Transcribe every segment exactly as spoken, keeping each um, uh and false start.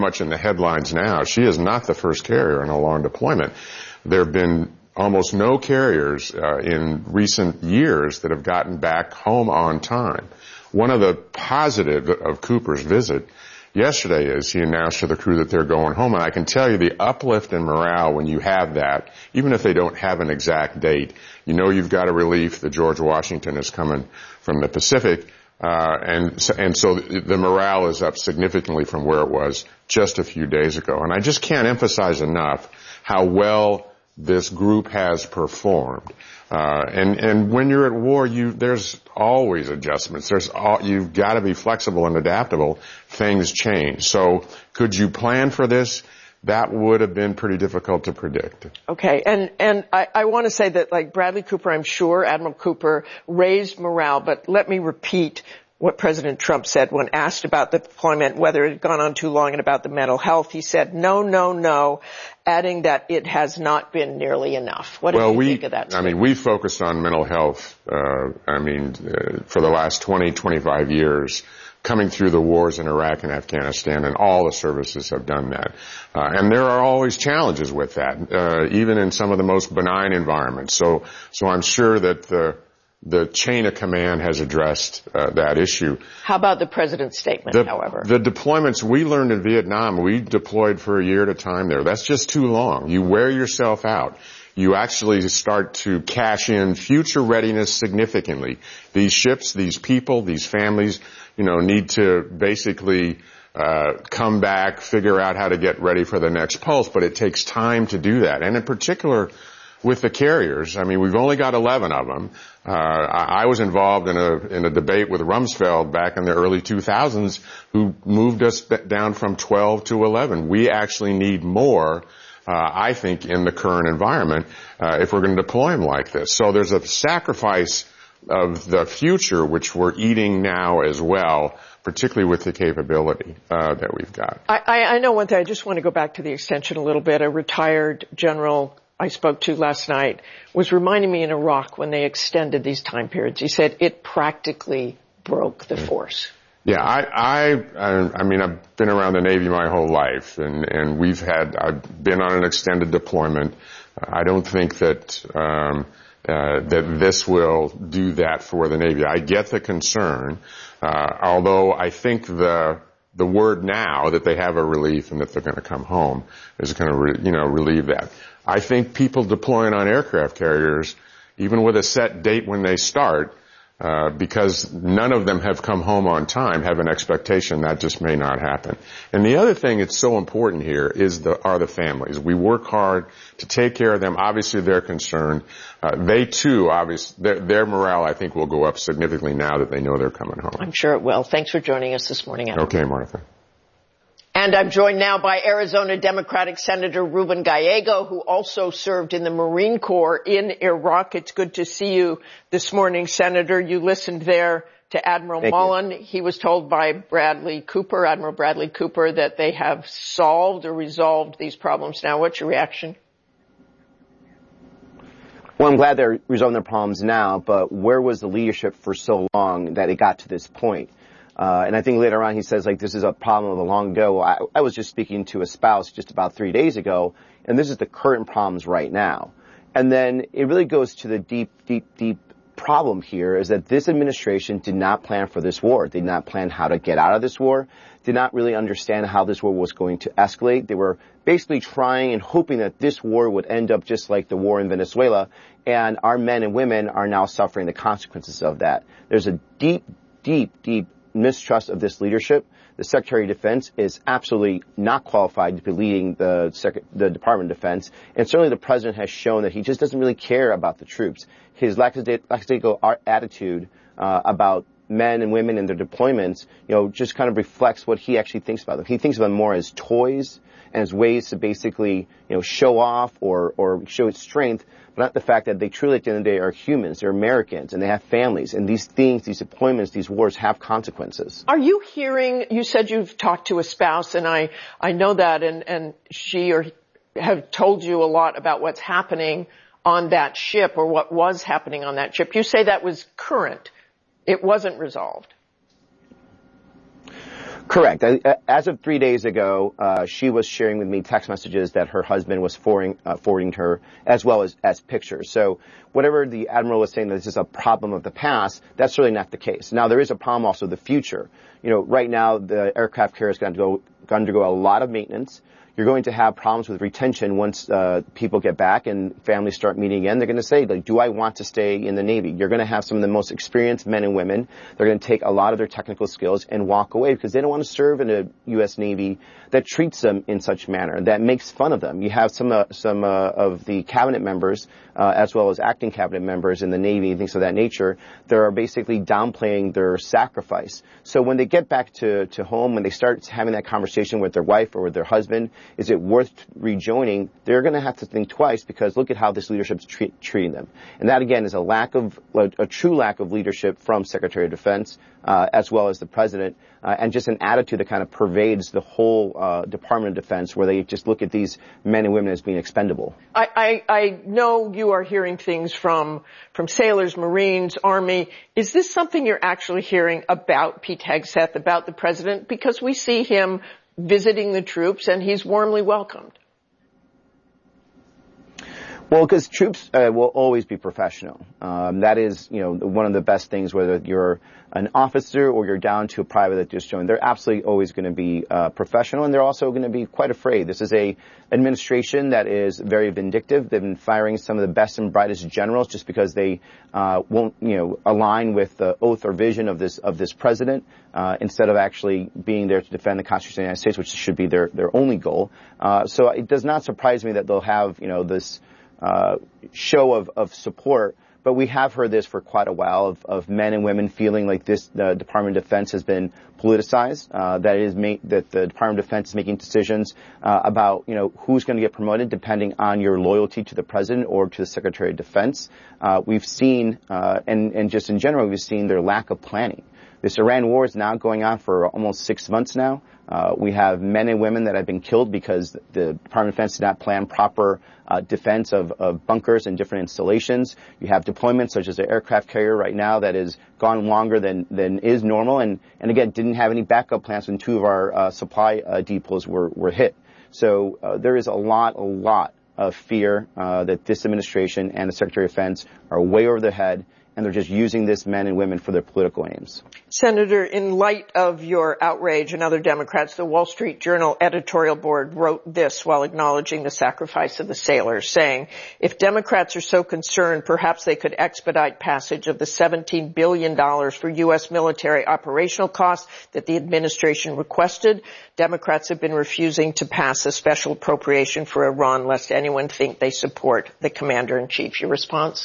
much in the headlines now. She is not the first carrier in a long deployment. There have been almost no carriers uh, in recent years that have gotten back home on time. One of the positive of Cooper's visit yesterday is he announced to the crew that they're going home, and I can tell you the uplift in morale when you have that, even if they don't have an exact date, you know you've got a relief that George Washington is coming from the Pacific, uh, and, and so the morale is up significantly from where it was just a few days ago. And I just can't emphasize enough how well this group has performed. Uh, and, and when you're at war, you, there's always adjustments. There's all, you've got to be flexible and adaptable. Things change. So could you plan for this? That would have been pretty difficult to predict. Okay. And, and I, I want to say that, like Bradley Cooper, I'm sure Admiral Cooper raised morale, but let me repeat what President Trump said when asked about the deployment, whether it had gone on too long, and about the mental health. He said, no, no, no, adding that it has not been nearly enough. What well, do you we, think of that statement? I mean, we focused on mental health, uh, I mean, uh, for the last twenty, twenty-five years, coming through the wars in Iraq and Afghanistan, and all the services have done that. Uh, and there are always challenges with that, uh, even in some of the most benign environments. So, so I'm sure that the The chain of command has addressed uh, that issue. How about the president's statement, the, however? The deployments we learned in Vietnam, we deployed for a year at a time there. That's just too long. You wear yourself out. You actually start to cash in future readiness significantly. These ships, these people, these families, you know, need to basically uh come back, figure out how to get ready for the next pulse, but it takes time to do that. And in particular, with the carriers, I mean, we've only got eleven of them. Uh, I was involved in a, in a debate with Rumsfeld back in the early two thousands who moved us down from twelve to eleven. We actually need more, uh, I think, in the current environment, uh, if we're going to deploy them like this. So there's a sacrifice of the future, which we're eating now as well, particularly with the capability, uh, that we've got. I, I know one thing. I just want to go back to the extension a little bit. A retired general I spoke to last night was reminding me in Iraq when they extended these time periods. He said it practically broke the force. Yeah, I, I, I mean, I've been around the Navy my whole life, and, and we've had, I've been on an extended deployment. I don't think that, um, uh, that this will do that for the Navy. I get the concern, uh, although I think the, the word now that they have a relief and that they're going to come home is going to, re, you know, relieve that. I think people deploying on aircraft carriers, even with a set date when they start, uh, because none of them have come home on time, have an expectation that just may not happen. And the other thing that's so important here is the, are the families. We work hard to take care of them. Obviously, they're concerned. Uh, they too, obviously, their, their morale, I think, will go up significantly now that they know they're coming home. I'm sure it will. Thanks for joining us this morning, Adam. Okay, Martha. And I'm joined now by Arizona Democratic Senator Ruben Gallego, who also served in the Marine Corps in Iraq. It's good to see you this morning, Senator. You listened there to Admiral Thank Mullen. You. He was told by Bradley Cooper, Admiral Bradley Cooper, that they have solved or resolved these problems now. What's your reaction? Well, I'm glad they're resolving their problems now, but where was the leadership for so long that it got to this point? Uh, and I think later on he says, like, this is a problem of a long ago. I, I was just speaking to a spouse just about three days ago, and this is the current problems right now. And then it really goes to the deep, deep, deep problem here is that this administration did not plan for this war, did not plan how to get out of this war, did not really understand how this war was going to escalate. They were basically trying and hoping that this war would end up just like the war in Venezuela, and our men and women are now suffering the consequences of that. There's a deep, deep, deep mistrust of this leadership. The Secretary of Defense is absolutely not qualified to be leading the, Sec- the Department of Defense. And certainly the President has shown that he just doesn't really care about the troops. His lackadaisical attitude uh, about men and women and their deployments, you know, just kind of reflects what he actually thinks about them. He thinks about them more as toys and as ways to basically, you know, show off or, or show its strength, but not the fact that they truly at the end of the day are humans, they're Americans, and they have families, and these things, these deployments, these wars have consequences. Are you hearing, you said you've talked to a spouse, and I, I know that, and, and she or have told you a lot about what's happening on that ship or what was happening on that ship. You say that was current. It wasn't resolved. Correct. As of three days ago, uh, she was sharing with me text messages that her husband was forwarding, uh, forwarding to her, as well as, as pictures. So whatever the Admiral was saying that this is a problem of the past, that's really not the case. Now, there is a problem also of the future. You know, right now, the aircraft carrier is going to go, undergo a lot of maintenance. You're going to have problems with retention once uh, people get back and families start meeting again. They're going to say, like, do I want to stay in the Navy? You're going to have some of the most experienced men and women. They're going to take a lot of their technical skills and walk away because they don't want to serve in a U S Navy that treats them in such manner, that makes fun of them. You have some uh, some uh, of the cabinet members, uh, as well as acting cabinet members in the Navy and things of that nature, that are basically downplaying their sacrifice. So when they get back to, to home, when they start having that conversation with their wife or with their husband, is it worth rejoining? They're going to have to think twice because look at how this leadership's treat, treating them. And that, again, is a lack of, a, a true lack of leadership from Secretary of Defense, uh, as well as the President, uh, and just an attitude that kind of pervades the whole uh, Department of Defense where they just look at these men and women as being expendable. I, I, I know you are hearing things from, from sailors, Marines, Army. Is this something you're actually hearing about Pete Hegseth, about the President? Because we see him visiting the troops, and he's warmly welcomed. Well, because troops uh, will always be professional. Um, that is, you know, one of the best things, whether you're an officer or you're down to a private that just joined. They're absolutely always going to be uh, professional, and they're also going to be quite afraid. This is a administration that is very vindictive. They've been firing some of the best and brightest generals just because they uh, won't, you know, align with the oath or vision of this of this president, uh, instead of actually being there to defend the Constitution of the United States, which should be their their only goal. Uh, so it does not surprise me that they'll have, you know, this Uh, show of, of support, but we have heard this for quite a while of, of men and women feeling like this the Department of Defense has been politicized. Uh, that is ma- that the Department of Defense is making decisions uh, about you know who's going to get promoted depending on your loyalty to the President or to the Secretary of Defense. Uh, we've seen uh, and and just in general we've seen their lack of planning. This Iran war is now going on for almost six months now. Uh, we have men and women that have been killed because the Department of Defense did not plan proper uh, defense of, of bunkers and different installations. You have deployments such as the aircraft carrier right now that has gone longer than, than is normal and, and again, didn't have any backup plans when two of our uh, supply uh, depots were, were hit. So uh, there is a lot, a lot of fear uh, that this administration and the Secretary of Defense are way over their head, and they're just using this men and women for their political aims. Senator, in light of your outrage and other Democrats, the Wall Street Journal editorial board wrote this while acknowledging the sacrifice of the sailors, saying, if Democrats are so concerned, perhaps they could expedite passage of the seventeen billion dollars for U S military operational costs that the administration requested. Democrats have been refusing to pass a special appropriation for Iran lest anyone think they support the commander-in-chief. Your response?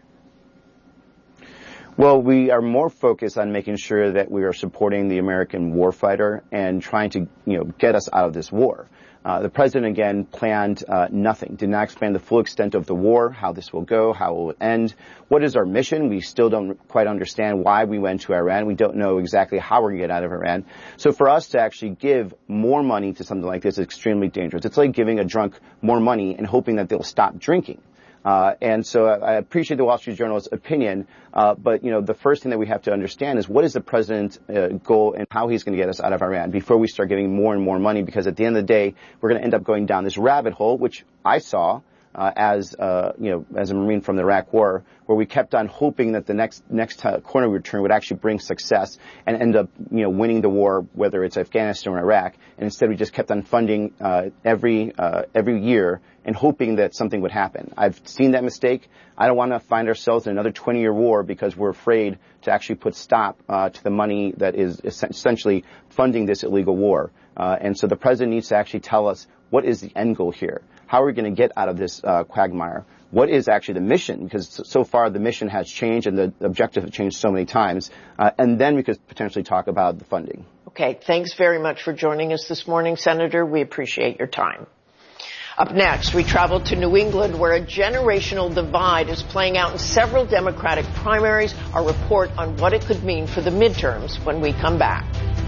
Well, we are more focused on making sure that we are supporting the American warfighter and trying to, you know, get us out of this war. Uh, the president, again, planned uh, nothing, did not explain the full extent of the war, how this will go, how it will end. What is our mission? We still don't quite understand why we went to Iran. We don't know exactly how we're going to get out of Iran. So for us to actually give more money to something like this is extremely dangerous. It's like giving a drunk more money and hoping that they'll stop drinking. Uh, and so I appreciate the Wall Street Journal's opinion, uh, but, you know, the first thing that we have to understand is what is the president's uh, goal and how he's going to get us out of Iran before we start giving more and more money, because at the end of the day, we're going to end up going down this rabbit hole, which I saw uh, as, uh, you know, as a Marine from the Iraq War, where we kept on hoping that the next next t- corner we would turn would actually bring success and end up, you know, winning the war, whether it's Afghanistan or Iraq. And instead, we just kept on funding uh, every uh, every year and hoping that something would happen. I've seen that mistake. I don't want to find ourselves in another twenty-year war because we're afraid to actually put stop uh, to the money that is essentially funding this illegal war. Uh, and so the president needs to actually tell us what is the end goal here. How are we going to get out of this uh, quagmire? What is actually the mission? Because so far the mission has changed and the objective has changed so many times. Uh, and then we could potentially talk about the funding. Okay, thanks very much for joining us this morning, Senator. We appreciate your time. Up next, we travel to New England, where a generational divide is playing out in several Democratic primaries. Our report on what it could mean for the midterms when we come back.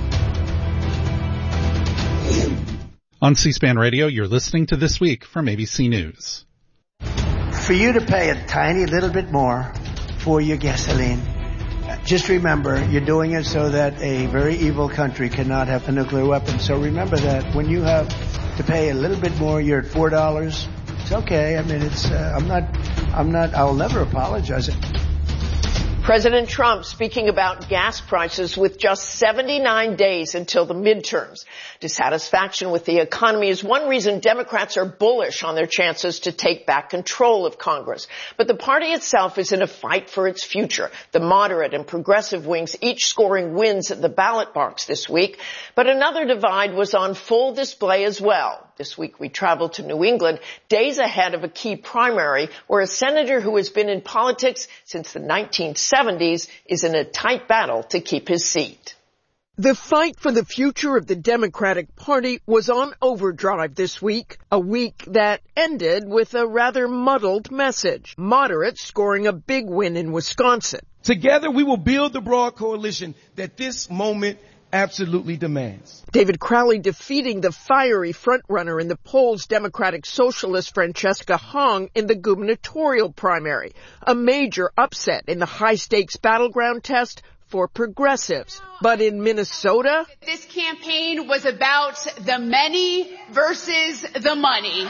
On C-SPAN Radio, you're listening to This Week from A B C News. For you to pay a tiny little bit more for your gasoline Just remember, you're doing it so that a very evil country cannot have a nuclear weapon. So remember that when you have to pay a little bit more, you're at four dollars. It's okay. I mean, it's, uh, I'm not, I'm not, I'll never apologize. President Trump speaking about gas prices with just seventy-nine days until the midterms. Dissatisfaction with the economy is one reason Democrats are bullish on their chances to take back control of Congress. But the party itself is in a fight for its future. The moderate and progressive wings each scoring wins at the ballot box this week. But another divide was on full display as well. This week we traveled to New England, days ahead of a key primary where a senator who has been in politics since the nineteen seventies is in a tight battle to keep his seat. The fight for the future of the Democratic Party was on overdrive this week, a week that ended with a rather muddled message. Moderates scoring a big win in Wisconsin. Together we will build the broad coalition that this moment absolutely demands. David Crowley defeating the fiery frontrunner in the polls, Democratic Socialist Francesca Hong in the gubernatorial primary. A major upset in the high-stakes battleground test for progressives. But in Minnesota, this campaign was about the many versus the money.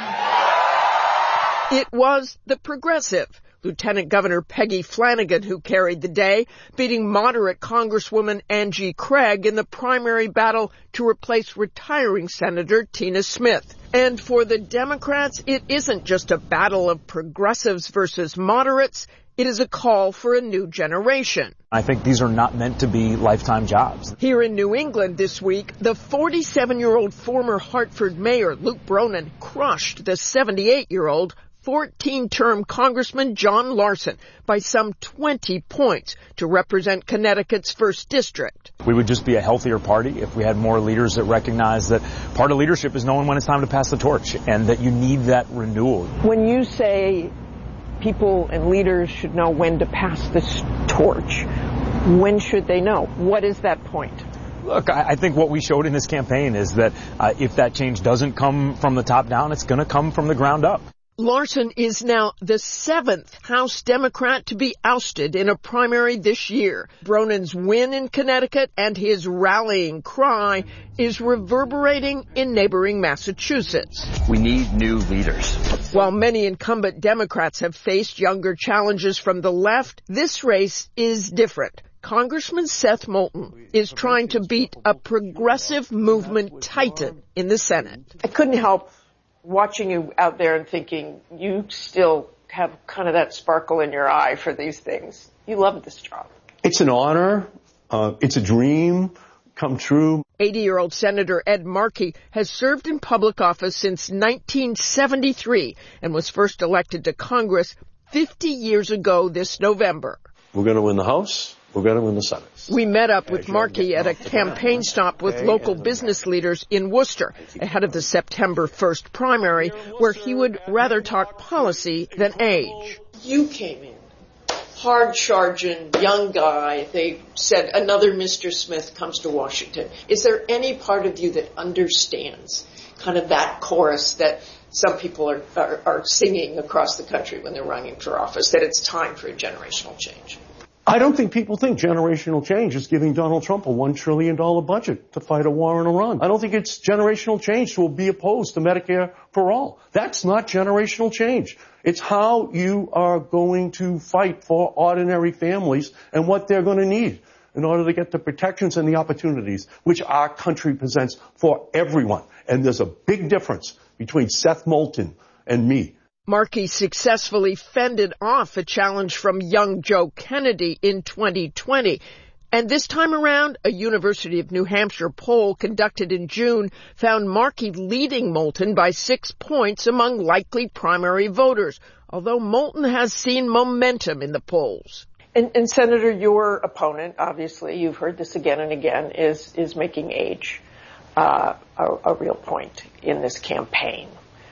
It was the progressive. Lieutenant Governor Peggy Flanagan, who carried the day, beating moderate Congresswoman Angie Craig in the primary battle to replace retiring Senator Tina Smith. And for the Democrats, it isn't just a battle of progressives versus moderates. It is a call for a new generation. I think these are not meant to be lifetime jobs. Here in New England this week, the forty-seven-year-old former Hartford mayor Luke Bronin crushed the seventy-eight-year-old fourteen-term Congressman John Larson by some twenty points to represent Connecticut's first district. We would just be a healthier party if we had more leaders that recognize that part of leadership is knowing when it's time to pass the torch and that you need that renewal. When you say people and leaders should know when to pass this torch, when should they know? What is that point? Look, I think what we showed in this campaign is that uh, if that change doesn't come from the top down, it's going to come from the ground up. Larson is now the seventh House Democrat to be ousted in a primary this year. Bronin's win in Connecticut and his rallying cry is reverberating in neighboring Massachusetts. We need new leaders. While many incumbent Democrats have faced younger challenges from the left, this race is different. Congressman Seth Moulton is trying to beat a progressive movement titan in the Senate. I couldn't help watching you out there and thinking you still have kind of that sparkle in your eye for these things. You love this job. It's an honor. Uh, it's a dream come true. eighty-year-old Senator Ed Markey has served in public office since nineteen seventy-three and was first elected to Congress fifty years ago this November. We're going to win the House. We're going to win the Senate. We met up with Markey at a campaign stop with local business leaders in Worcester ahead of the September first primary, where he would rather talk policy than age. You came in, hard-charging, young guy. They said another Mister Smith comes to Washington. Is there any part of you that understands kind of that chorus that some people are, are, are singing across the country when they're running for office, that it's time for a generational change? I don't think people think generational change is giving Donald Trump a one trillion dollars budget to fight a war in Iran. I don't think it's generational change to be opposed to Medicare for all. That's not generational change. It's how you are going to fight for ordinary families and what they're going to need in order to get the protections and the opportunities which our country presents for everyone. And there's a big difference between Seth Moulton and me. Markey successfully fended off a challenge from young Joe Kennedy in twenty twenty. And this time around, a University of New Hampshire poll conducted in June found Markey leading Moulton by six points among likely primary voters, although Moulton has seen momentum in the polls. And, and Senator, your opponent, obviously, you've heard this again and again, is, is making age uh, a, a real point in this campaign.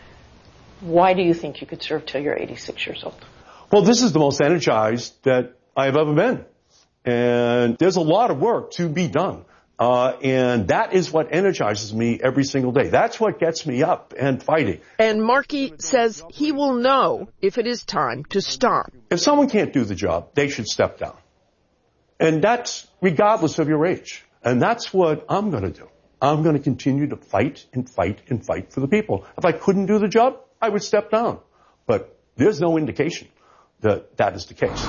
Why do you think you could serve till you're eighty-six years old? Well, this is the most energized that I've ever been. And there's a lot of work to be done. Uh, and that is what energizes me every single day. That's what gets me up and fighting. And Markey says he will know if it is time to stop. If someone can't do the job, they should step down. And that's regardless of your age. And that's what I'm going to do. I'm going to continue to fight and fight and fight for the people. If I couldn't do the job, I would step down. But there's no indication that that is the case.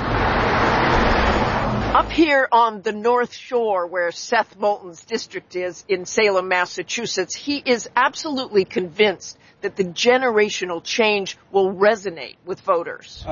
Up here on the North Shore, where Seth Moulton's district is in Salem, Massachusetts, he is absolutely convinced that the generational change will resonate with voters.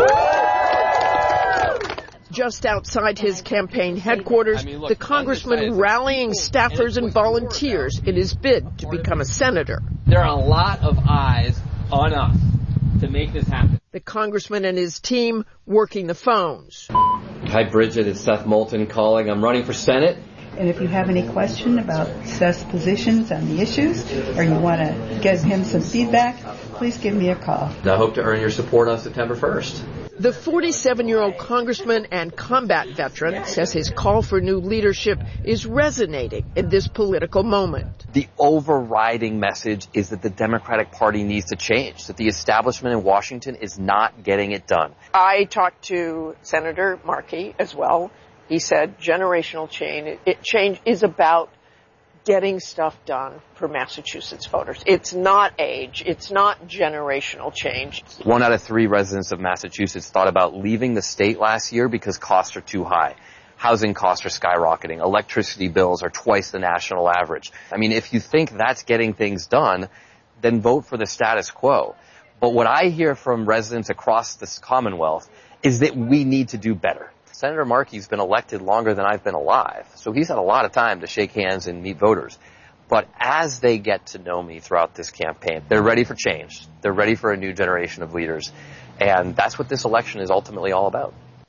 Just outside his campaign headquarters, I mean, look, the congressman rallying staffers and volunteers in his bid to become a senator. There are a lot of eyes on us to make this happen. The congressman and his team working the phones. Hi, Bridget. It's Seth Moulton calling. I'm running for Senate. And if you have any question about Seth's positions on the issues, or you want to give him some feedback, please give me a call. I hope to earn your support on September first. The forty-seven-year-old congressman and combat veteran says his call for new leadership is resonating in this political moment. The overriding message is that the Democratic Party needs to change, that the establishment in Washington is not getting it done. I talked to Senator Markey as well. He said generational change, it, change is about getting stuff done for Massachusetts voters. It's not age. It's not generational change. One out of three residents of Massachusetts thought about leaving the state last year because costs are too high. Housing costs are skyrocketing. Electricity bills are twice the national average. I mean, if you think that's getting things done, then vote for the status quo. But what I hear from residents across this Commonwealth is that we need to do better. Senator Markey's been elected longer than I've been alive, so he's had a lot of time to shake hands and meet voters. But as they get to know me throughout this campaign, they're ready for change. They're ready for a new generation of leaders. And that's what this election is ultimately all about.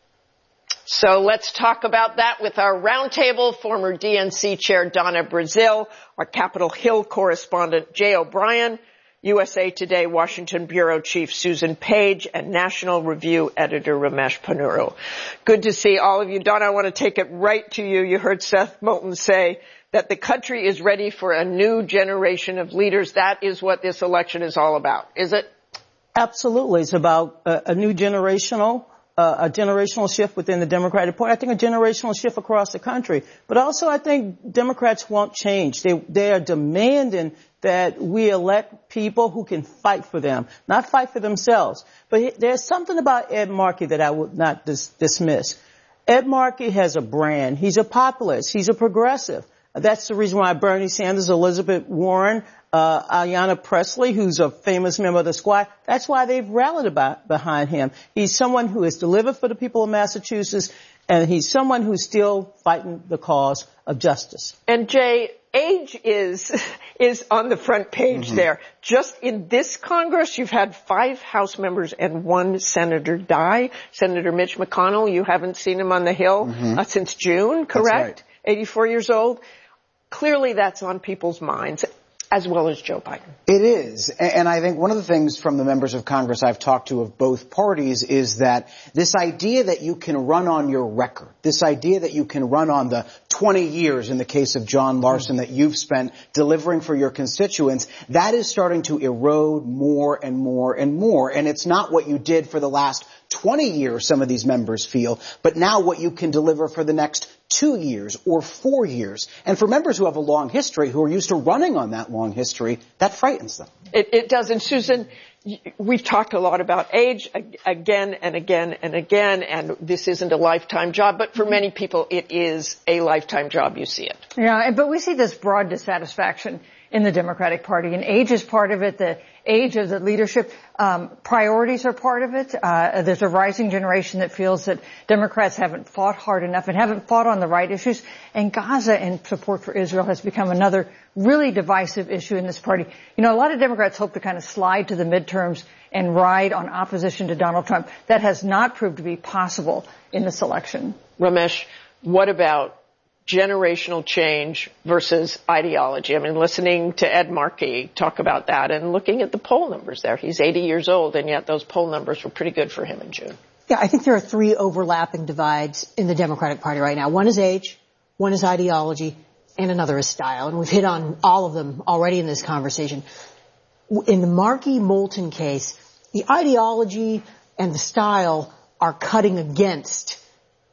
So let's talk about that with our roundtable, former D N C Chair Donna Brazile, our Capitol Hill correspondent Jay O'Brien, U S A Today Washington Bureau Chief Susan Page, and National Review Editor Ramesh Ponnuru. Good to see all of you. Donna, I want to take it right to you. You heard Seth Moulton say that the country is ready for a new generation of leaders. That is what this election is all about, is it? Absolutely. It's about a, a new generational Uh, a generational shift within the Democratic Party. I think a generational shift across the country. But also I think Democrats want change. They, they are demanding that we elect people who can fight for them, not fight for themselves. But there's something about Ed Markey that I would not dis- dismiss. Ed Markey has a brand. He's a populist. He's a progressive. That's the reason why Bernie Sanders, Elizabeth Warren, uh, Ayanna Pressley, who's a famous member of the squad, that's why they've rallied about, behind him. He's someone who has delivered for the people of Massachusetts, and he's someone who's still fighting the cause of justice. And Jay, age is, is on the front page mm-hmm. there. Just in this Congress, you've had five House members and one senator die. Senator Mitch McConnell, you haven't seen him on the Hill mm-hmm. uh, since June, correct? That's right. eighty-four years old. Clearly that's on people's minds, as well as Joe Biden. It is. And I think one of the things from the members of Congress I've talked to of both parties is that this idea that you can run on your record, this idea that you can run on the twenty years in the case of John Larson that you've spent delivering for your constituents, that is starting to erode more and more and more. And it's not what you did for the last twenty years, some of these members feel, but now what you can deliver for the next two years or four years. And for members who have a long history, who are used to running on that long history, that frightens them. It, it does. And Susan, we've talked a lot about age again and again and again, and this isn't a lifetime job, but for many people it is a lifetime job. You see it. Yeah, but we see this broad dissatisfaction in the Democratic Party, and age is part of it. The age of the leadership, um, priorities are part of it. Uh, there's a rising generation that feels that Democrats haven't fought hard enough and haven't fought on the right issues. And Gaza and support for Israel has become another really divisive issue in this party. You know, a lot of Democrats hope to kind of slide to the midterms and ride on opposition to Donald Trump. That has not proved to be possible in this election. Ramesh, what about generational change versus ideology? I mean, listening to Ed Markey talk about that and looking at the poll numbers there. He's eighty years old, and yet those poll numbers were pretty good for him in June. Yeah, I think there are three overlapping divides in the Democratic Party right now. One is age, one is ideology, and another is style. And we've hit on all of them already in this conversation. In the Markey-Moulton case, the ideology and the style are cutting against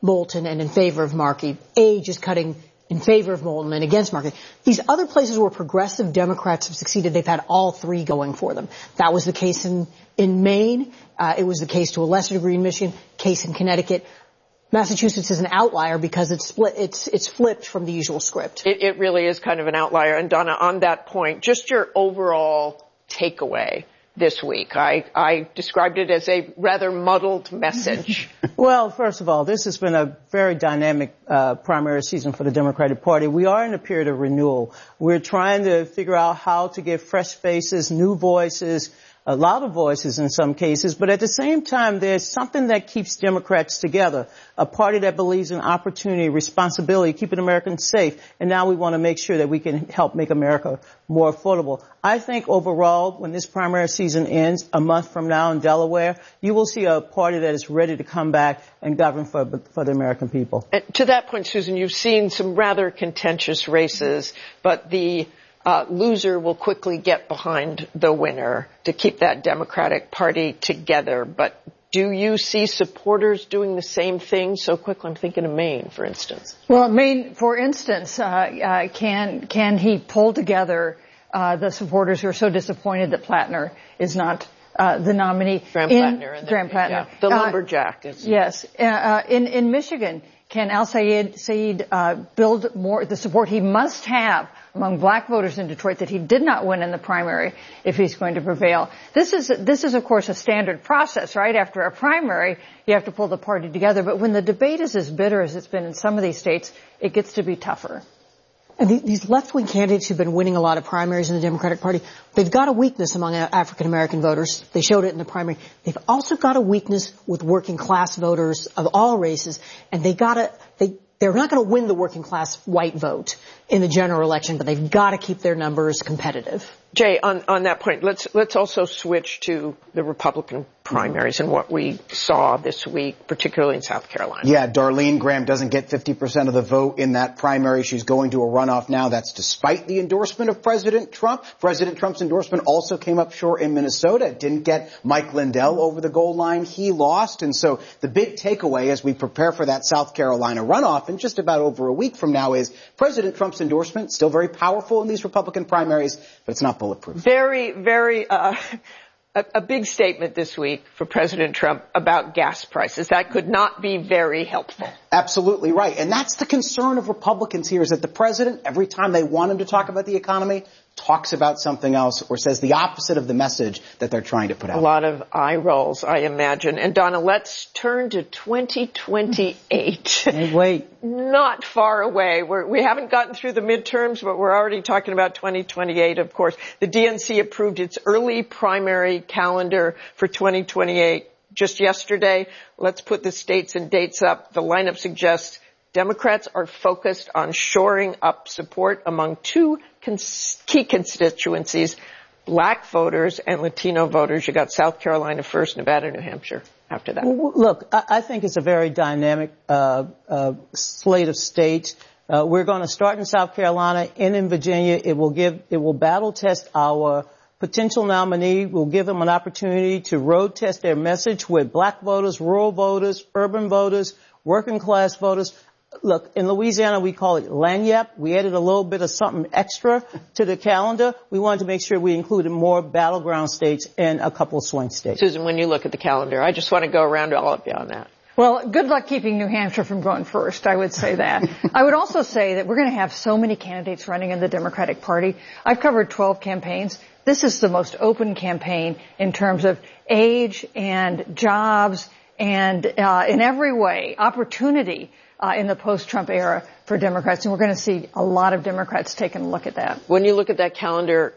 Moulton and in favor of Markey. Age is cutting in favor of Moulton and against Markey. These other places where progressive Democrats have succeeded, they've had all three going for them. That was the case in, in Maine. Uh, it was the case to a lesser degree in Michigan, case in Connecticut. Massachusetts is an outlier because it's split, it's, it's flipped from the usual script. It, it really is kind of an outlier. And Donna, on that point, just your overall takeaway this week. I, I described it as a rather muddled message. Well, first of all, this has been a very dynamic uh, primary season for the Democratic Party. We are in a period of renewal. We're trying to figure out how to get fresh faces, new voices, a lot of voices in some cases, but at the same time, there's something that keeps Democrats together, a party that believes in opportunity, responsibility, keeping Americans safe, and now we want to make sure that we can help make America more affordable. I think overall, when this primary season ends, a month from now in Delaware, you will see a party that is ready to come back and govern for, for the American people. And to that point, Susan, you've seen some rather contentious races, but the Uh, loser will quickly get behind the winner to keep that Democratic Party together. But do you see supporters doing the same thing so quickly? I'm thinking of Maine, for instance. Well, Maine, for instance, uh, uh, can can he pull together uh, the supporters who are so disappointed that Plattner is not uh, the nominee? Graham in, Plattner. And Graham Plattner. Yeah, the Uh, lumberjack. Is, yes. Uh, uh, in, in Michigan, can Al Sayed, Sayed uh, build more the support he must have among black voters in Detroit that he did not win in the primary if he's going to prevail? This is, this is of course a standard process, right? After a primary, you have to pull the party together. But when the debate is as bitter as it's been in some of these states, it gets to be tougher. And these left-wing candidates who've been winning a lot of primaries in the Democratic Party, they've got a weakness among African-American voters. They showed it in the primary. They've also got a weakness with working-class voters of all races, and they gotta, they, they're not going to win the working-class white vote in the general election, but they've got to keep their numbers competitive. Jay, on, on that point, let's, let's also switch to the Republican primaries and what we saw this week, particularly in South Carolina. Yeah, Darlene Graham doesn't get fifty percent of the vote in that primary. She's going to a runoff now. That's despite the endorsement of President Trump. President Trump's endorsement also came up short in Minnesota. It didn't get Mike Lindell over the goal line. He lost. And so the big takeaway as we prepare for that South Carolina runoff in just about over a week from now is President Trump's endorsement, still very powerful in these Republican primaries, but it's not bulletproof. Very, very, uh, a, a big statement this week for President Trump about gas prices. That could not be very helpful. Absolutely right. And that's the concern of Republicans here is that the president, every time they want him to talk about the economy, talks about something else or says the opposite of the message that they're trying to put out. A lot of eye rolls, I imagine. And Donna, let's turn to twenty twenty-eight. Hey, wait. Not far away. We're, we haven't gotten through the midterms, but we're already talking about twenty twenty-eight, of course. The D N C approved its early primary calendar for twenty twenty-eight just yesterday. Let's put the states and dates up. The lineup suggests Democrats are focused on shoring up support among two cons- key constituencies, black voters and Latino voters. You got South Carolina first, Nevada, New Hampshire after that. Well, look, I, I think it's a very dynamic uh, uh, slate of states. Uh, we're going to start in South Carolina and in Virginia. It will give, it will battle test our potential nominee. We'll give them an opportunity to road test their message with black voters, rural voters, urban voters, working class voters. Look, in Louisiana, we call it lagniappe. We added a little bit of something extra to the calendar. We wanted to make sure we included more battleground states and a couple of swing states. Susan, when you look at the calendar, I just want to go around to all of you on that. Well, good luck keeping New Hampshire from going first, I would say that. I would also say that we're going to have so many candidates running in the Democratic Party. I've covered twelve campaigns. This is the most open campaign in terms of age and jobs and uh, in every way, opportunity uh, in the post-Trump era for Democrats. And we're going to see a lot of Democrats taking a look at that. When you look at that calendar,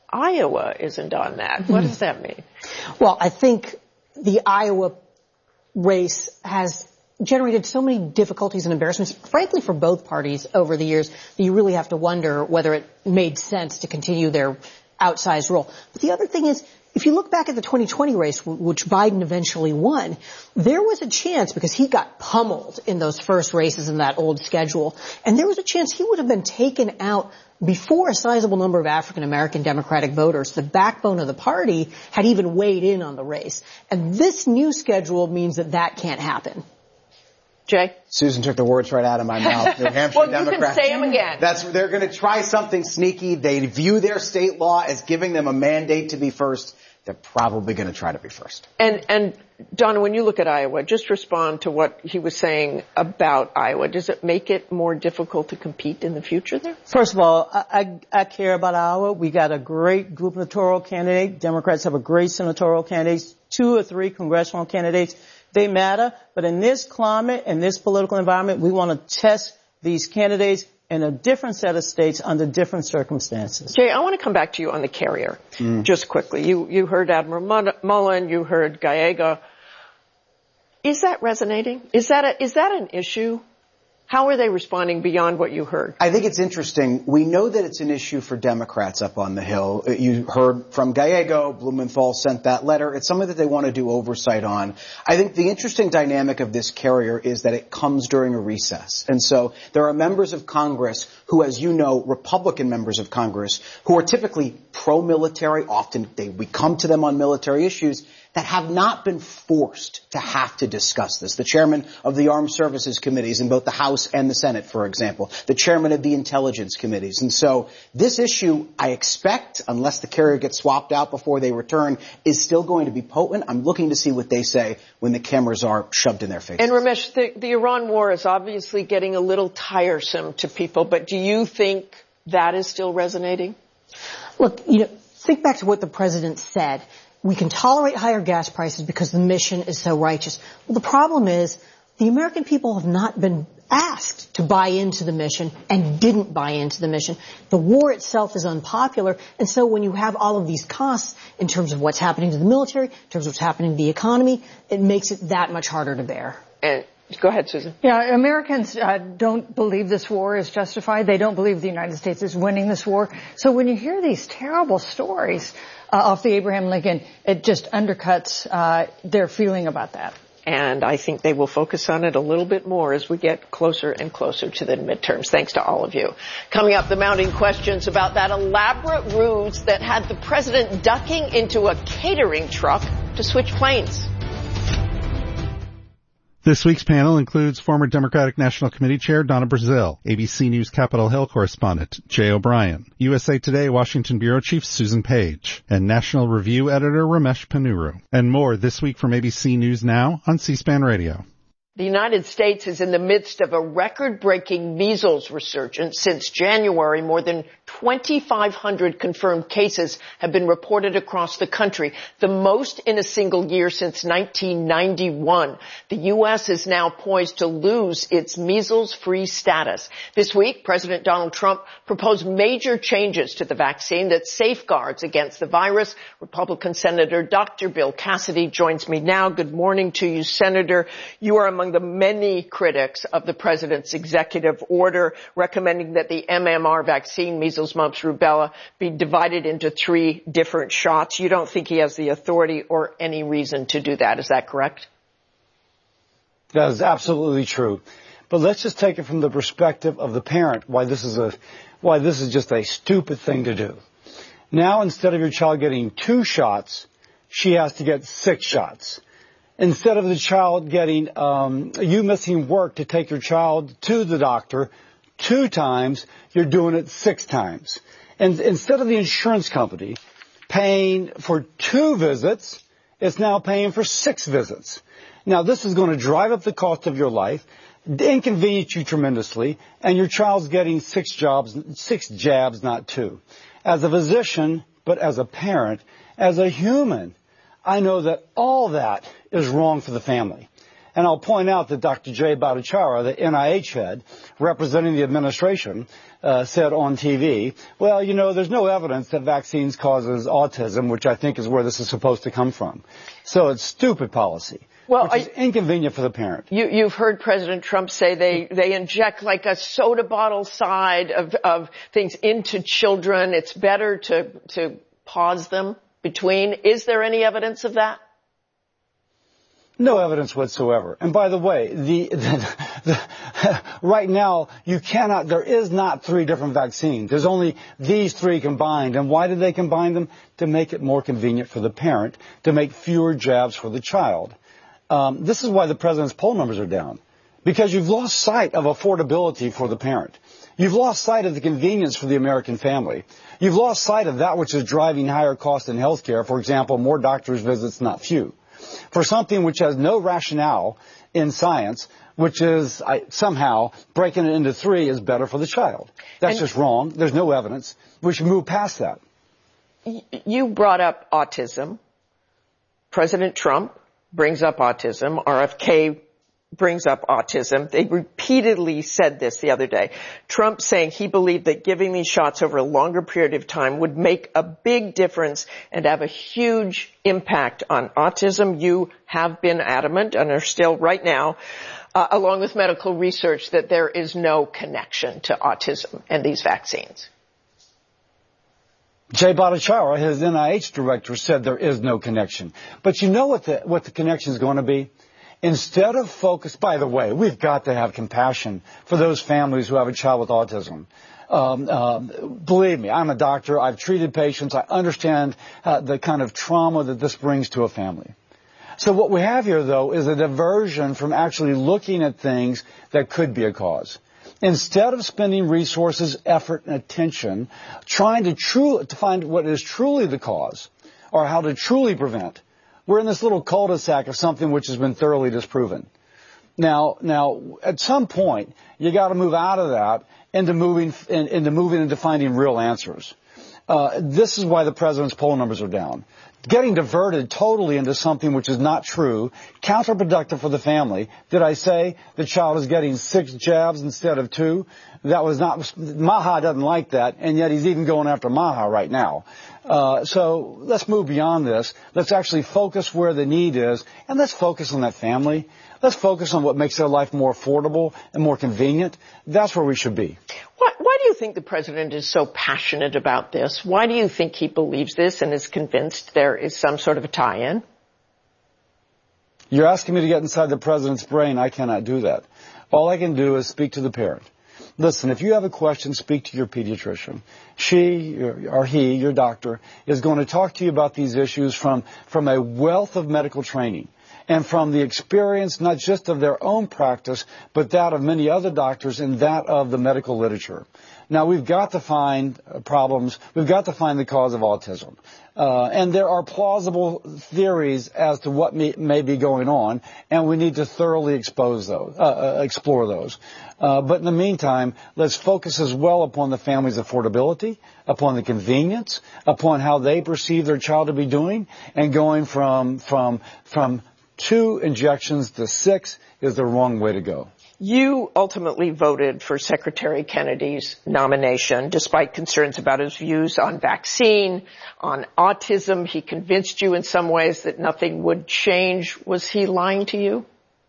Iowa isn't on that. What does that mean? Well, I think the Iowa race has generated so many difficulties and embarrassments, frankly, for both parties over the years, that you really have to wonder whether it made sense to continue their outsized role. But the other thing is, if you look back at the twenty twenty race, which Biden eventually won, there was a chance, because he got pummeled in those first races in that old schedule, and there was a chance he would have been taken out before a sizable number of African-American Democratic voters, the backbone of the party, had even weighed in on the race. And this new schedule means that that can't happen. Jay? Susan took the words right out of my mouth. New Hampshire well, Democrats. you can say them again. That's, they're going to try something sneaky. They view their state law as giving them a mandate to be first. They're probably going to try to be first. And, and Donna, when you look at Iowa, just respond to what he was saying about Iowa. Does it make it more difficult to compete in the future there? First of all, I, I, I care about Iowa. We got a great gubernatorial candidate. Democrats have a great senatorial candidate, two or three congressional candidates. They matter, but in this climate, in this political environment, we want to test these candidates in a different set of states under different circumstances. Jay, I want to come back to you on the carrier, mm. just quickly. You, you heard Admiral Mullen, you heard Gallega. Is that resonating? Is that a, is that an issue? How are they responding beyond what you heard? I think it's interesting. We know that it's an issue for Democrats up on the Hill. You heard from Gallego, Blumenthal sent that letter. It's something that they want to do oversight on. I think the interesting dynamic of this carrier is that it comes during a recess. And so there are members of Congress who, as you know, Republican members of Congress, who are typically pro-military. Often they, we come to them on military issues that have not been forced to have to discuss this. The chairman of the Armed Services Committees in both the House and the Senate, for example. The chairman of the Intelligence Committees. And so this issue, I expect, unless the carrier gets swapped out before they return, is still going to be potent. I'm looking to see what they say when the cameras are shoved in their faces. And Ramesh, the, the Iran war is obviously getting a little tiresome to people, but do you think that is still resonating? Look, you know, think back to what the president said. We can tolerate higher gas prices because the mission is so righteous. Well, the problem is the American people have not been asked to buy into the mission and didn't buy into the mission. The war itself is unpopular. And so when you have all of these costs in terms of what's happening to the military, in terms of what's happening to the economy, it makes it that much harder to bear. And go ahead, Susan. Yeah, Americans uh, don't believe this war is justified. They don't believe the United States is winning this war. So when you hear these terrible stories uh, off the Abraham Lincoln, it just undercuts uh, their feeling about that. And I think they will focus on it a little bit more as we get closer and closer to the midterms. Thanks to all of you. Coming up, the mounting questions about that elaborate ruse that had the president ducking into a catering truck to switch planes. This week's panel includes former Democratic National Committee Chair Donna Brazile, A B C News Capitol Hill correspondent Jay O'Brien, U S A Today Washington Bureau Chief Susan Page, and National Review Editor Ramesh Ponnuru. And more this week from A B C News Now on C-SPAN Radio. The United States is in the midst of a record-breaking measles resurgence. Since January, more than twenty-five hundred confirmed cases have been reported across the country, the most in a single year since nineteen ninety-one. The U S is now poised to lose its measles-free status. This week, President Donald Trump proposed major changes to the vaccine that safeguards against the virus. Republican Senator Doctor Bill Cassidy joins me now. Good morning to you, Senator. You are among the many critics of the president's executive order recommending that the M M R vaccine, measles, mumps, rubella, be divided into three different shots. You don't think he has the authority or any reason to do that. Is that correct? That is absolutely true. But let's just take it from the perspective of the parent, why this is a, why this is just a stupid thing to do. Now, instead of your child getting two shots, she has to get six shots. Instead of the child getting, um, you missing work to take your child to the doctor two times, you're doing it six times. And instead of the insurance company paying for two visits, it's now paying for six visits. Now, this is going to drive up the cost of your life, inconvenience you tremendously, and your child's getting six jobs, six jabs, not two. As a physician, but as a parent, as a human, I know that all that is wrong for the family. And I'll point out that Doctor Jay Bhattacharya, the N I H head, representing the administration, uh, said on T V, well, you know, there's no evidence that vaccines causes autism, which I think is where this is supposed to come from. So it's stupid policy. Well, which is I, inconvenient for the parent. You, you've heard President Trump say they, they inject like a soda bottle side of, of things into children. It's better to, to pause them between. Is there any evidence of that? No evidence whatsoever. And by the way, the, the, the right now you cannot, there is not three different vaccines. There's only these three combined. And why did they combine them? To make it more convenient for the parent, to make fewer jabs for the child. Um, this is why the president's poll numbers are down. because you've lost sight of affordability for the parent. You've lost sight of the convenience for the American family. You've lost sight of that which is driving higher cost in health care, for example, more doctor's visits, not few. For something which has no rationale in science, which is I, somehow breaking it into three is better for the child. That's and just wrong. There's no evidence. We should move past that. You brought up autism. President Trump brings up autism. R F K brings up autism. They repeatedly said this the other day. Trump saying he believed that giving these shots over a longer period of time would make a big difference and have a huge impact on autism. You have been adamant and are still right now, uh, along with medical research, that there is no connection to autism and these vaccines. Jay Bhattacharya, his N I H director, said there is no connection. But you know what the, what the connection is going to be? Instead of focus, by the way, we've got to have compassion for those families who have a child with autism. Um, uh, believe me, I'm a doctor. I've treated patients. I understand uh, the kind of trauma that this brings to a family. So what we have here, though, is a diversion from actually looking at things that could be a cause. Instead of spending resources, effort, and attention trying to, true, to find what is truly the cause or how to truly prevent, we're in this little cul-de-sac of something which has been thoroughly disproven. Now, now, at some point, you got to move out of that into moving in, into moving into finding real answers. Uh, this is why the president's poll numbers are down. Getting diverted totally into something which is not true, counterproductive for the family. Did I say the child is getting six jabs instead of two? That was not, Maha doesn't like that, and yet he's even going after Maha right now. Uh, so let's move beyond this. Let's actually focus where the need is, and let's focus on that family. Let's focus on what makes their life more affordable and more convenient. That's where we should be. Why, why do you think the president is so passionate about this? Why do you think he believes this and is convinced there is some sort of a tie-in? You're asking me to get inside the president's brain. I cannot do that. All I can do is speak to the parent. Listen, if you have a question, speak to your pediatrician. She or he, your doctor, is going to talk to you about these issues from, from a wealth of medical training and from the experience not just of their own practice, but that of many other doctors and that of the medical literature. Now, we've got to find problems. We've got to find the cause of autism. Uh, and there are plausible theories as to what may, may be going on, and we need to thoroughly expose those, uh, uh, explore those. Uh, but in the meantime, let's focus as well upon the family's affordability, upon the convenience, upon how they perceive their child to be doing, and going from, from, from two injections to six is the wrong way to go. You ultimately voted for Secretary Kennedy's nomination, despite concerns about his views on vaccine, on autism. He convinced you in some ways that nothing would change. Was he lying to you?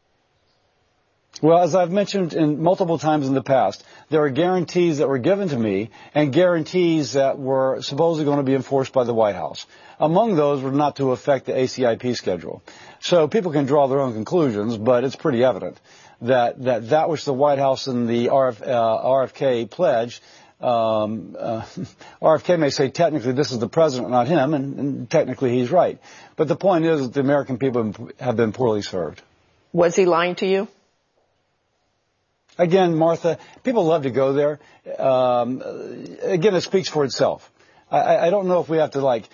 Well, as I've mentioned in multiple times in the past, there are guarantees that were given to me and guarantees that were supposedly going to be enforced by the White House. Among those were not to affect the A C I P schedule. So people can draw their own conclusions, but it's pretty evident that that, that which the White House and the R F, uh, R F K pledged, um, uh, R F K may say technically this is the president, not him, and, and technically he's right. But the point is that the American people have been poorly served. Was he lying to you? Again, Martha, people love to go there. Um, again, it speaks for itself. I, I don't know if we have to, like,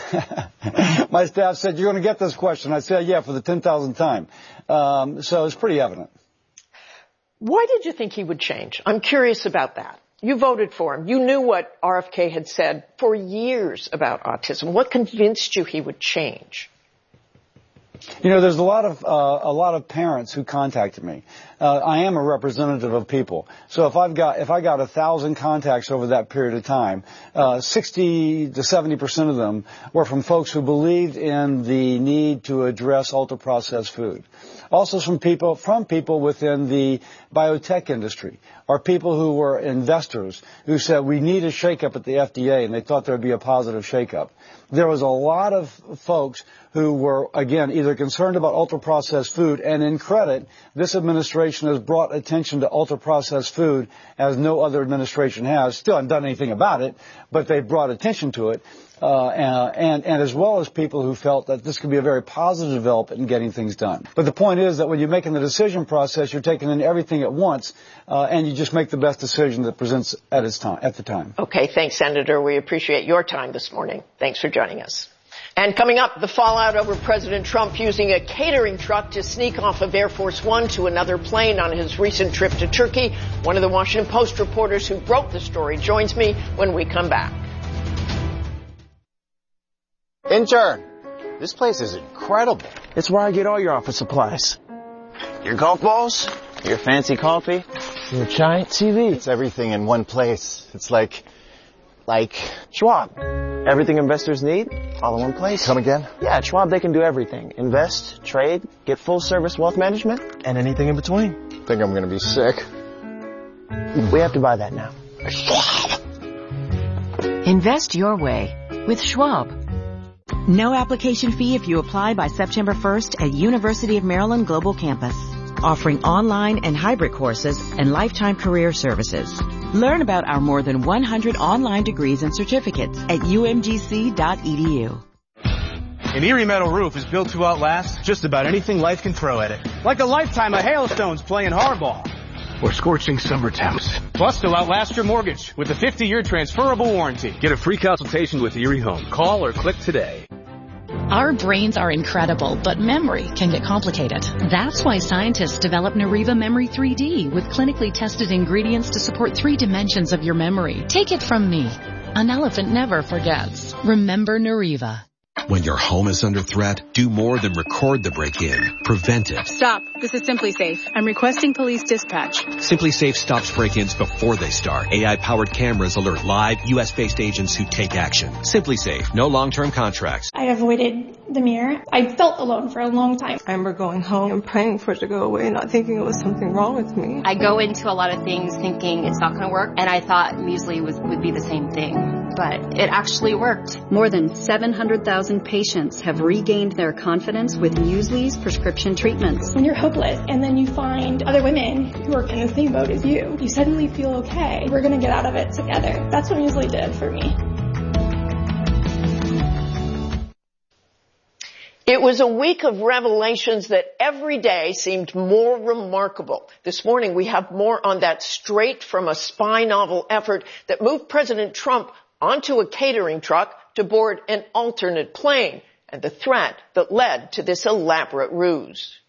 my staff said, you're going to get this question. I said, yeah, for the ten thousandth time. Um, so it's pretty evident. Why did you think he would change? I'm curious about that. You voted for him. You knew what R F K had said for years about autism. What convinced you he would change? You know, there's a lot of uh, a lot of parents who contacted me. Uh, I am a representative of people, so if I've got if I got a thousand contacts over that period of time, uh, sixty to seventy percent of them were from folks who believed in the need to address ultra-processed food. Also, from people from people within the biotech industry, or people who were investors who said we need a shakeup at the F D A, and they thought there would be a positive shakeup. There was a lot of folks who who were, again, either concerned about ultra-processed food, and in credit, this administration has brought attention to ultra-processed food as no other administration has. Still haven't done anything about it, but they've brought attention to it. Uh, and, and as well as people who felt that this could be a very positive development in getting things done. But the point is that when you're making the decision process, you're taking in everything at once, uh, and you just make the best decision that presents at its time, at the time. Okay, thanks, Senator. We appreciate your time this morning. Thanks for joining us. And coming up, the fallout over President Trump using a catering truck to sneak off of Air Force One to another plane on his recent trip to Turkey. One of the Washington Post reporters who broke the story joins me when we come back. Intern, this place is incredible. It's where I get all your office supplies. Your golf balls, your fancy coffee, your giant T V. It's everything in one place. It's like, like Schwab. Everything investors need, all in one place. Come again? Yeah, at Schwab they can do everything. Invest, trade, get full service wealth management, and anything in between. Think I'm gonna be sick. We have to buy that now. Schwab. Invest your way with Schwab. No application fee if you apply by September first at University of Maryland Global Campus, offering online and hybrid courses and lifetime career services. Learn about our more than one hundred online degrees and certificates at U M G C dot E D U. An Erie Metal roof is built to outlast just about anything life can throw at it. Like a lifetime of hailstones playing hardball. Or scorching summer temps. Plus, to outlast your mortgage with a fifty-year transferable warranty. Get a free consultation with Erie Home. Call or click today. Our brains are incredible, but memory can get complicated. That's why scientists developed Nariva Memory three D with clinically tested ingredients to support three dimensions of your memory. Take it from me. An elephant never forgets. Remember Nariva. When your home is under threat, do more than record the break-in. Prevent it. Stop. This is SimpliSafe. I'm requesting police dispatch. SimpliSafe stops break-ins before they start. A I-powered cameras alert live U S-based agents who take action. SimpliSafe. No long-term contracts. I avoided the mirror. I felt alone for a long time. I remember going home and praying for it to go away, not thinking it was something wrong with me. I go into a lot of things thinking it's not going to work, and I thought muesli was, would be the same thing, but it actually worked. More than seven hundred thousand patients have regained their confidence with Muesli's prescription treatments. When you're hopeless and then you find other women who are in the same boat as you, you suddenly feel okay. We're going to get out of it together. That's what Muesli did for me. It was a week of revelations that every day seemed more remarkable. This morning we have more on that straight from a spy novel effort that moved President Trump onto a catering truck to board an alternate plane, and the threat that led to this elaborate ruse.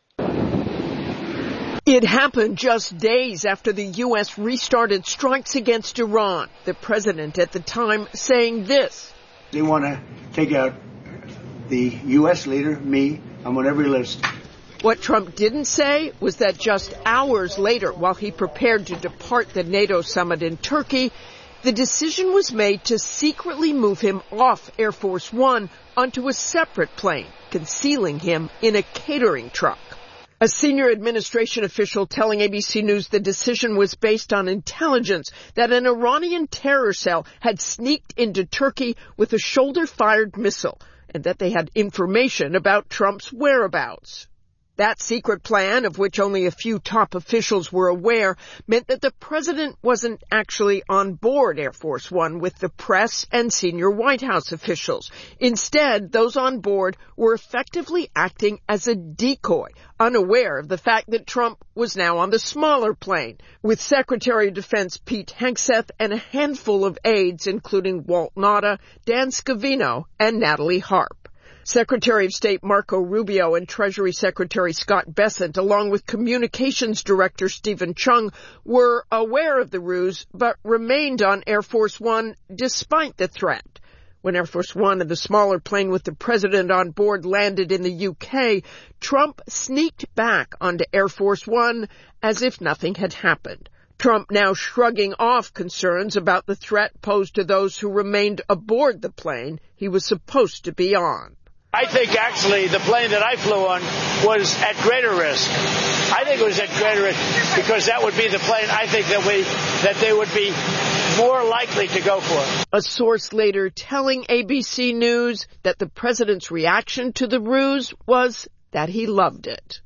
It happened just days after the U S restarted strikes against Iran. The president at the time saying this. They want to take out the U S leader, me. I'm on every list. What Trump didn't say was that just hours later, while he prepared to depart the NATO summit in Turkey, the decision was made to secretly move him off Air Force One onto a separate plane, concealing him in a catering truck. A senior administration official telling A B C News the decision was based on intelligence that an Iranian terror cell had sneaked into Turkey with a shoulder-fired missile, and that they had information about Trump's whereabouts. That secret plan, of which only a few top officials were aware, meant that the president wasn't actually on board Air Force One with the press and senior White House officials. Instead, those on board were effectively acting as a decoy, unaware of the fact that Trump was now on the smaller plane, with Secretary of Defense Pete Hegseth and a handful of aides, including Walt Nauta, Dan Scavino, and Natalie Harp. Secretary of State Marco Rubio and Treasury Secretary Scott Bessent, along with Communications Director Stephen Chung, were aware of the ruse, but remained on Air Force One despite the threat. When Air Force One and the smaller plane with the president on board landed in the U K, Trump sneaked back onto Air Force One as if nothing had happened. Trump now shrugging off concerns about the threat posed to those who remained aboard the plane he was supposed to be on. I think actually the plane that I flew on was at greater risk. I think it was at greater risk because that would be the plane I think that we that they would be more likely to go for it. A source later telling A B C News that the president's reaction to the ruse was that he loved it.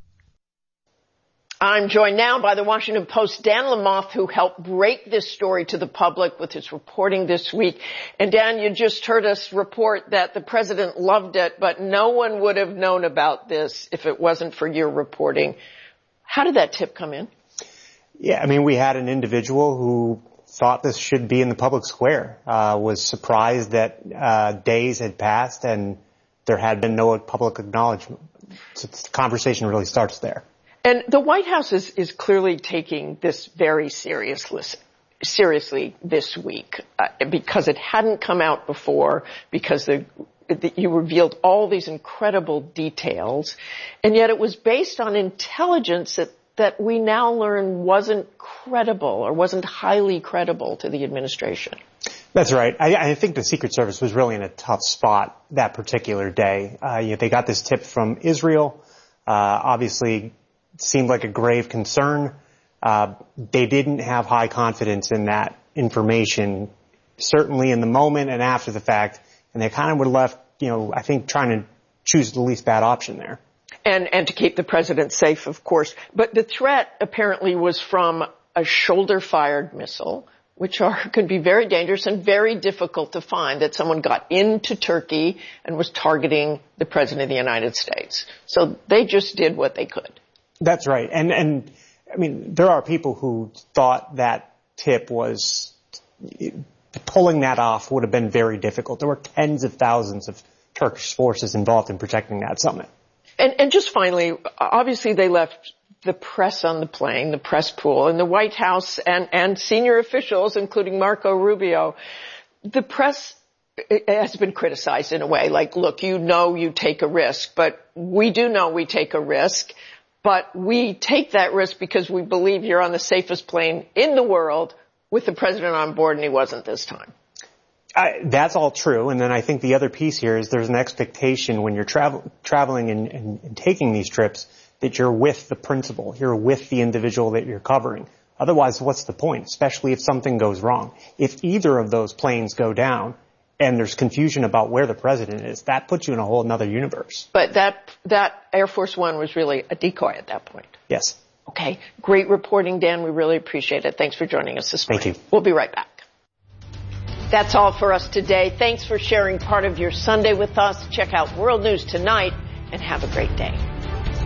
I'm joined now by the Washington Post's Dan Lamothe, who helped break this story to the public with his reporting this week. And Dan, you just heard us report that the president loved it, but no one would have known about this if it wasn't for your reporting. How did that tip come in? Yeah, I mean, we had an individual who thought this should be in the public square, uh, was surprised that uh, days had passed and there had been no public acknowledgement. So the conversation really starts there. And the White House is, is clearly taking this very seriously, seriously this week uh, because it hadn't come out before, because the, the, you revealed all these incredible details, and yet it was based on intelligence that, that we now learn wasn't credible or wasn't highly credible to the administration. That's right. I, I think the Secret Service was really in a tough spot that particular day. Uh, you know, they got this tip from Israel, uh, obviously seemed like a grave concern. Uh, they didn't have high confidence in that information, certainly in the moment and after the fact, and they kind of were left, you know, I think trying to choose the least bad option there. And, and to keep the president safe, of course. But the threat apparently was from a shoulder-fired missile, which are, could be very dangerous and very difficult to find, that someone got into Turkey and was targeting the president of the United States. So they just did what they could. That's right. And, and, I mean, there are people who thought that tip was, pulling that off would have been very difficult. There were tens of thousands of Turkish forces involved in protecting that summit. And, and just finally, obviously they left the press on the plane, the press pool, and the White House and, and senior officials, including Marco Rubio. The press has been criticized in a way, like, look, you know you take a risk, but we do know we take a risk. But we take that risk because we believe you're on the safest plane in the world with the president on board, and he wasn't this time. I, that's all true. And then I think the other piece here is there's an expectation when you're travel, traveling and, and, and taking these trips that you're with the principal, you're with the individual that you're covering. Otherwise, what's the point, especially if something goes wrong? If either of those planes go down, and there's confusion about where the president is, that puts you in a whole other universe. But that that Air Force One was really a decoy at that point. Yes. Okay. Great reporting, Dan. We really appreciate it. Thanks for joining us this morning. Thank you. We'll be right back. That's all for us today. Thanks for sharing part of your Sunday with us. Check out World News Tonight and have a great day.